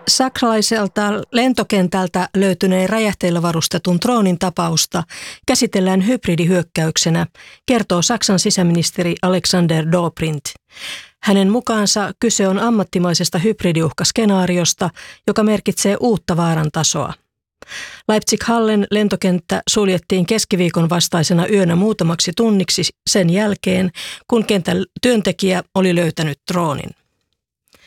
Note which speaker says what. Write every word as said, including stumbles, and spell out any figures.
Speaker 1: Saksalaiselta lentokentältä löytyneen räjähteillä varustetun droonin tapausta käsitellään hybridihyökkäyksenä, kertoo Saksan sisäministeri Alexander Dobrindt. Hänen mukaansa kyse on ammattimaisesta hybridiuhkaskenaariosta, joka merkitsee uutta vaaran tasoa. Leipzig-Hallen lentokenttä suljettiin keskiviikon vastaisena yönä muutamaksi tunniksi sen jälkeen, kun kentän työntekijä oli löytänyt droonin.